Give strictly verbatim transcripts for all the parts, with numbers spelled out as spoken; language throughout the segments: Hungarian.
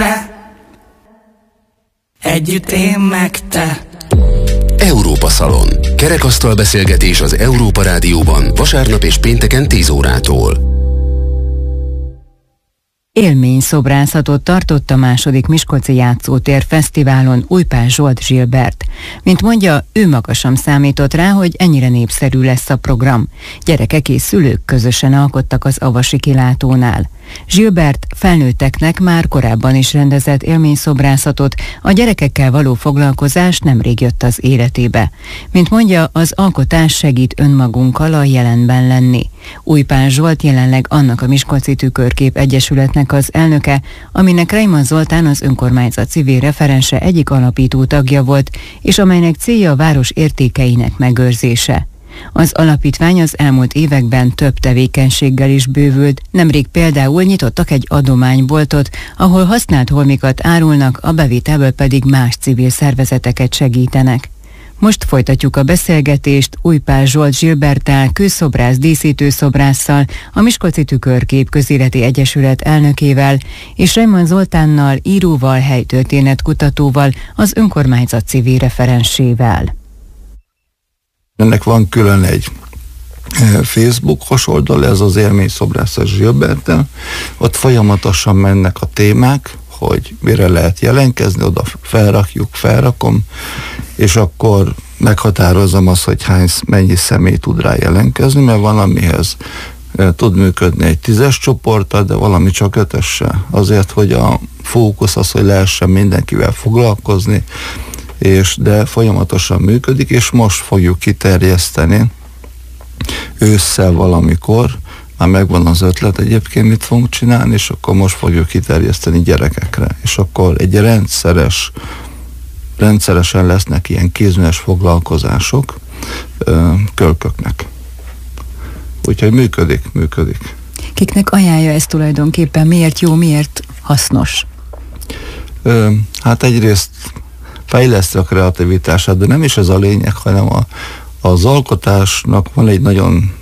életre, együtt én meg te. Európa Szalon. Kerekasztal beszélgetés az Európa Rádióban vasárnap és pénteken tíz órától. Élményszobrászatot tartott a második Miskolci Játszótér Fesztiválon Újpás Zsolt Zsilbert. Mint mondja, ő maga sem számított rá, hogy ennyire népszerű lesz a program. Gyerekek és szülők közösen alkottak az Avasi kilátónál. Zsilbert felnőtteknek már korábban is rendezett élményszobrászatot, a gyerekekkel való foglalkozás nemrég jött az életébe. Mint mondja, az alkotás segít önmagunkkal a jelenben lenni. Újpás Zsolt jelenleg annak a Miskolci Tükörkép Egyesületnek az elnöke, aminek Reimann Zoltán az önkormányzat civil referense egyik alapító tagja volt, és amelynek célja a város értékeinek megőrzése. Az alapítvány az elmúlt években több tevékenységgel is bővült, nemrég például nyitottak egy adományboltot, ahol használt holmikat árulnak, a bevételből pedig más civil szervezeteket segítenek. Most folytatjuk a beszélgetést Újpás Zsolt Zsilberttel, kőszobrász, díszítőszobrásszal, a Miskolci Tükörkép Közéleti Egyesület elnökével, és Reimann Zoltánnal, íróval, helytörténetkutatóval, az önkormányzat civil referensével. Ennek van külön egy Facebookos oldal, ez az Élményszobrászat Zsilberttel. Ott folyamatosan mennek a témák, hogy mire lehet jelentkezni, oda felrakjuk, felrakom, és akkor meghatározom azt, hogy hány, mennyi személy tud rá jelentkezni, mert van, amihez tud működni egy tízes csoporttal, de valami csak ötössel. Azért, hogy a fókusz az, hogy lehessen mindenkivel foglalkozni, és de folyamatosan működik, és most fogjuk kiterjeszteni ősszel valamikor, már megvan az ötlet egyébként, mit fogunk csinálni, és akkor most fogjuk kiterjeszteni gyerekekre, és akkor egy rendszeres, rendszeresen lesznek ilyen kézműves foglalkozások ö, kölköknek. Úgyhogy működik, működik. Kiknek ajánlja ezt tulajdonképpen? Miért jó, miért hasznos? Ö, hát egyrészt fejleszti a kreativitását, de nem is ez a lényeg, hanem a, az alkotásnak van egy nagyon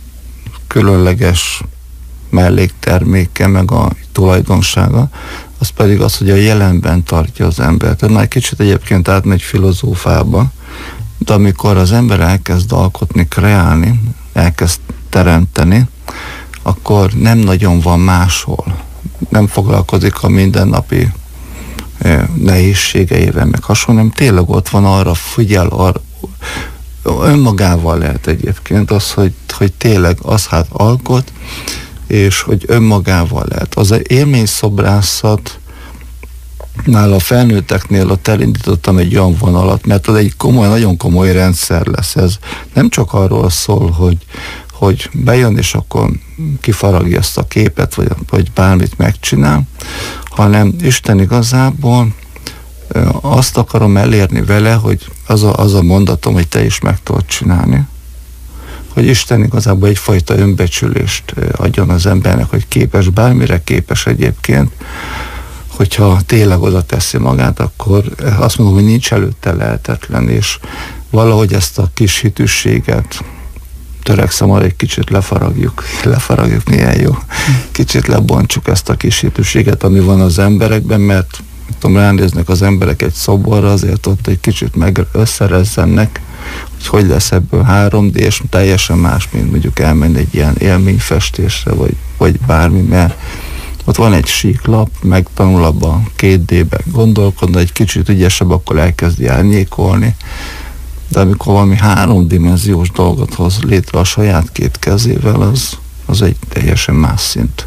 különleges mellékterméke, meg a tulajdonsága, az pedig az, hogy a jelenben tartja az embert. Ez már egy kicsit egyébként átmegy filozófába, de amikor az ember elkezd alkotni, kreálni, elkezd teremteni, akkor nem nagyon van máshol. Nem foglalkozik a mindennapi nehézségeivel, meg hasonló, nem tényleg ott van, arra figyel, arra, önmagával lehet egyébként az, hogy, hogy tényleg az hát alkot, és hogy önmagával lehet. Az élményszobrászat nál a felnőtteknél ott elindítottam egy olyan vonalat, mert az egy komoly, nagyon komoly rendszer lesz. Ez nem csak arról szól, hogy, hogy bejön, és akkor kifaragja ezt a képet, vagy, vagy bármit megcsinál, hanem Isten igazából azt akarom elérni vele, hogy az a, az a mondatom, hogy te is meg tudod csinálni. Hogy Isten igazából egyfajta önbecsülést adjon az embernek, hogy képes, bármire képes egyébként, hogyha tényleg oda teszi magát, akkor azt mondom, hogy nincs előtte lehetetlen, és valahogy ezt a kis hitűséget törekszem arra, egy kicsit lefaragjuk, lefaragjuk, milyen jó, kicsit lebontsuk ezt a kis hitűséget, ami van az emberekben, mert tudom, ránéznek az emberek egy szoborra, azért ott egy kicsit meg összerezzennek, hogy hogy lesz ebből három dé, és teljesen más, mint mondjuk elmenni egy ilyen élményfestésre, vagy, vagy bármi, mert ott van egy síklap, megtanul abban két dé-ben gondolkodni, egy kicsit ügyesebb, akkor elkezdi árnyékolni, de amikor valami háromdimenziós dolgot hoz létre a saját két kezével, az, az egy teljesen más szint.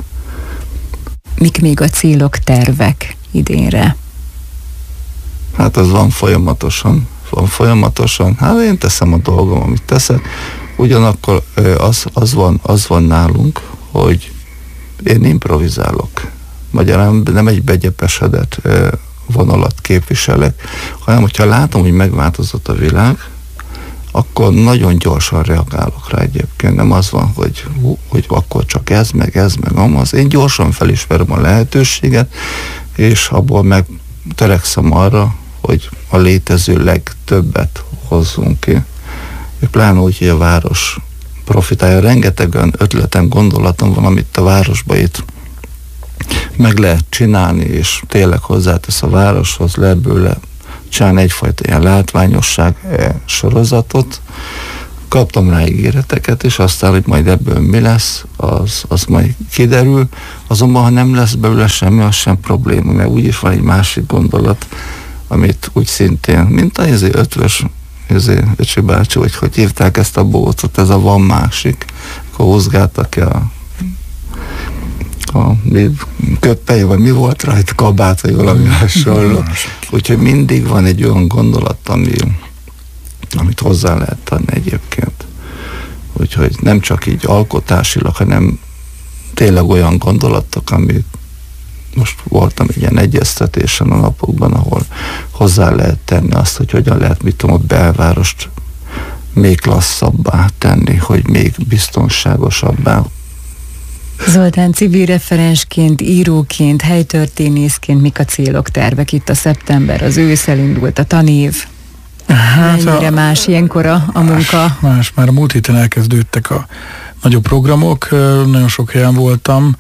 Mik még a célok, tervek idénre? Hát ez van folyamatosan, van folyamatosan, hát én teszem a dolgom, amit teszek, ugyanakkor az, az, van, az van nálunk, hogy én improvizálok. Magyarán nem egy begyepesedett vonalat képviselek, hanem hogyha látom, hogy megváltozott a világ, akkor nagyon gyorsan reagálok rá egyébként. Nem az van, hogy, hogy akkor csak ez, meg ez, meg amaz. Én gyorsan felismerem a lehetőséget, és abból meg törekszem arra, hogy a létező legtöbbet hozzunk ki. Pláne úgy, hogy a város profitálja. Rengeteg ötletem, gondolatom van, amit a városba itt meg lehet csinálni, és tényleg hozzátesz a városhoz, lehet bőle csinálni egyfajta ilyen látványosság sorozatot. Kaptam rá ígéreteket, és aztán, hogy majd ebből mi lesz, az, az majd kiderül. Azonban, ha nem lesz belőle semmi, az sem probléma, mert úgyis van egy másik gondolat, amit úgy szintén, mint a ezé ötvös, ezé öcsi bácsi, hogy hogy írták ezt a bócot, ez a van másik, akkor hozgáltak a a köppely, vagy mi volt rajta, kabát, vagy valami hasonló. Úgyhogy mindig van egy olyan gondolat, ami, amit hozzá lehet tenni egyébként. Úgyhogy nem csak így alkotásilag, hanem tényleg olyan gondolatok, amit most voltam egy ilyen egyeztetésen a napokban, ahol hozzá lehet tenni azt, hogy hogyan lehet, mit tudom, a belvárost még klasszabbá tenni, hogy még biztonságosabbá. Zoltán, civil referensként, íróként, helytörténészként mik a célok, tervek? Itt a szeptember, az ősz, elindult a tanév. Hát mennyire a, más ilyenkor a, a munka? Más, más, már a múlt héten elkezdődtek a nagyobb programok, nagyon sok helyen voltam.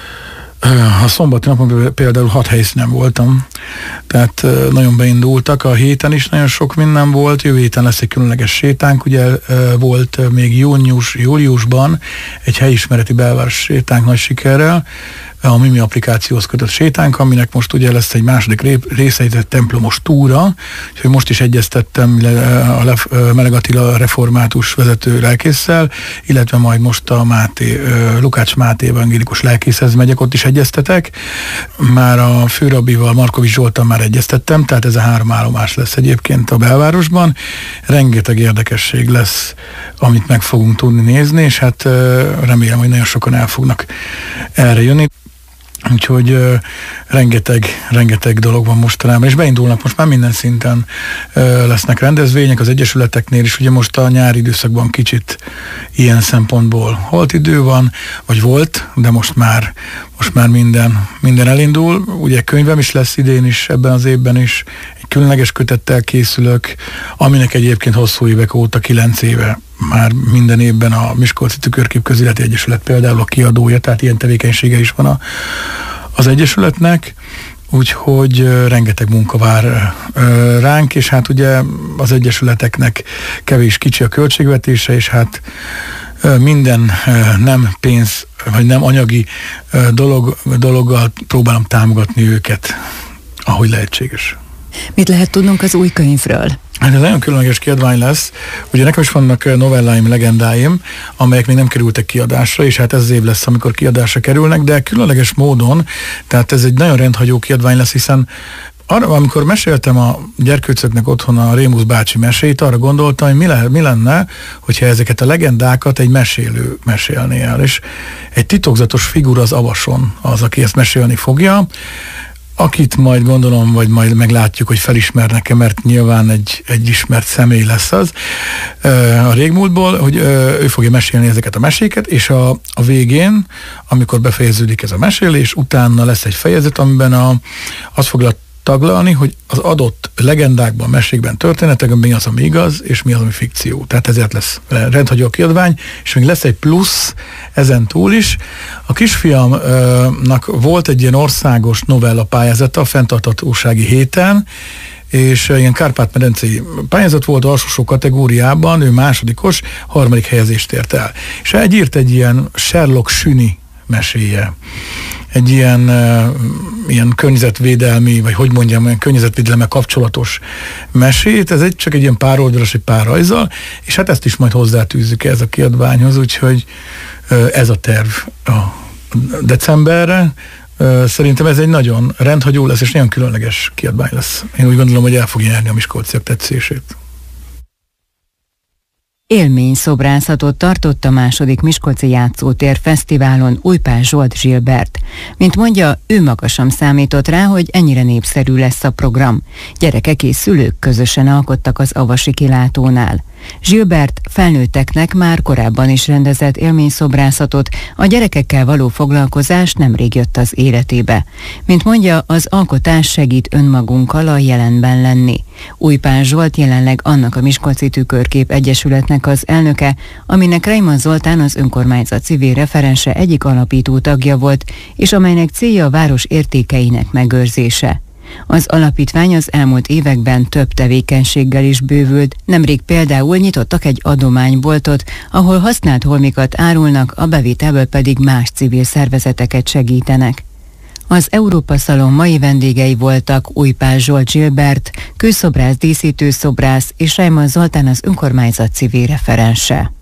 A szombati napon például hat helyszínen voltam, tehát nagyon beindultak. A héten is nagyon sok minden volt, jövő héten lesz egy különleges sétánk, ugye volt még június, júliusban egy helyismereti belváros sétánk nagy sikerrel, a Mimi applikációhoz kötött sétánk, aminek most ugye lesz egy második része, egy templomos túra, úgyhogy most is egyeztettem a Meleg Attila református vezető lelkésszel, illetve majd most a Máté, Lukács Máté evangélikus lelkészhez megyek, ott is egyeztetek. Már a főrabbival, Markovics Zsolttal már egyeztettem, tehát ez a három állomás lesz egyébként a belvárosban. Rengeteg érdekesség lesz, amit meg fogunk tudni nézni, és hát remélem, hogy nagyon sokan el fognak erre jönni. Úgyhogy uh, rengeteg, rengeteg dolog van mostanában, és beindulnak most már minden szinten uh, lesznek rendezvények, az egyesületeknél is, ugye most a nyári időszakban kicsit ilyen szempontból holt idő van, vagy volt, de most már, most már minden, minden elindul. Ugye könyvem is lesz idén is, ebben az évben is, egy különleges kötettel készülök, aminek egyébként hosszú évek óta, kilenc éve már minden évben a Miskolci Tükörkép Közéleti Egyesület például a kiadója, tehát ilyen tevékenysége is van a, az Egyesületnek, úgyhogy uh, rengeteg munka vár uh, ránk, és hát ugye az egyesületeknek kevés kicsi a költségvetése, és hát uh, minden uh, nem pénz, vagy nem anyagi uh, dolog, dologgal próbálom támogatni őket, ahogy lehetséges. Mit lehet tudnunk az új könyvről? Hát ez nagyon különleges kiadvány lesz. Ugye nekem is vannak novelláim, legendáim, amelyek még nem kerültek kiadásra, és hát ez az év lesz, amikor kiadásra kerülnek, de különleges módon, tehát ez egy nagyon rendhagyó kiadvány lesz, hiszen arra, amikor meséltem a gyerkőcöknek otthon a Rémusz bácsi mesét, arra gondoltam, hogy mi, le, mi lenne, hogyha ezeket a legendákat egy mesélő mesélné el, és egy titokzatos figura az Avason az, aki ezt mesélni fogja, akit majd gondolom, vagy majd meglátjuk, hogy felismernek-e, mert nyilván egy, egy ismert személy lesz az a régmúltból, hogy ő fogja mesélni ezeket a meséket, és a, a végén, amikor befejeződik ez a mesélés, utána lesz egy fejezet, amiben a, az foglal taglalni, hogy az adott legendákban, mesékben, történetekben mi az, ami igaz, és mi az, ami fikció. Tehát ezért lesz rendhagyó kiadvány, és még lesz egy plusz ezen túl is. A kisfiamnak volt egy ilyen országos novella pályázata a fenntarthatósági héten, és ilyen Kárpát-medencei pályázat volt alsósó kategóriában, ő másodikos, harmadik helyezést ért el. És egy írt egy ilyen Sherlock Süni meséje. Egy ilyen, uh, ilyen környezetvédelmi, vagy hogy mondjam, olyan környezetvédelemmel kapcsolatos mesét, ez egy, csak egy ilyen pár oldalas, egy pár rajzzal, és hát ezt is majd hozzátűzzük ez a kiadványhoz, úgyhogy uh, ez a terv a decemberre. Uh, szerintem ez egy nagyon rendhagyó lesz, és nagyon különleges kiadvány lesz. Én úgy gondolom, hogy el fogja nyerni a miskolciak tetszését. Élményszobrászatot tartott a második Miskolci Játszótér Fesztiválon Újpás Zsolt Zsilbert. Mint mondja, ő maga sem számított rá, hogy ennyire népszerű lesz a program. Gyerekek és szülők közösen alkottak az avasi kilátónál. Gilbert felnőtteknek már korábban is rendezett élményszobrászatot, a gyerekekkel való foglalkozás nemrég jött az életébe. Mint mondja, az alkotás segít önmagunkkal a jelenben lenni. Újpál Zsolt jelenleg annak a Miskolci Tükörkép Egyesületnek az elnöke, aminek Reimann Zoltán az önkormányzat civil referense egyik alapító tagja volt, és amelynek célja a város értékeinek megőrzése. Az alapítvány az elmúlt években több tevékenységgel is bővült, nemrég például nyitottak egy adományboltot, ahol használt holmikat árulnak, a bevételből pedig más civil szervezeteket segítenek. Az Európa Szalon mai vendégei voltak Újpál Zsolt Gilbert, kőszobrász, díszítőszobrász és Reimann Zoltán az önkormányzat civil referense.